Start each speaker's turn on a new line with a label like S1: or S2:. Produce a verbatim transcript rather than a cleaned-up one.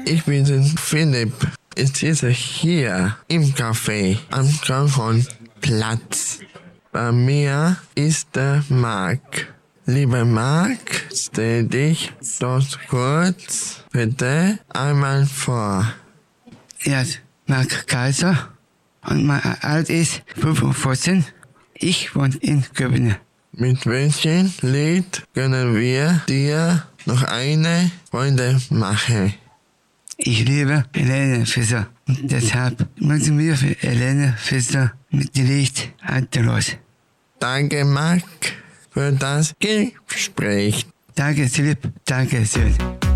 S1: Ich bin Philipp. Ich sitze hier im Café am Kronhornplatz. Bei mir ist der Marc. Lieber Marc, stell dich dort kurz bitte einmal vor.
S2: Ja, Marc Kaiser und mein Alter ist fünfundvierzig. Ich wohne in Göppingen.
S1: Mit welchem Lied können wir dir noch eine Freude machen?
S2: Ich liebe Helene Fischer und deshalb müssen wir für Helene Fischer mit dem Lied Alteros.
S1: Danke, Marc, für das Gespräch.
S2: Danke, Philipp. Danke schön.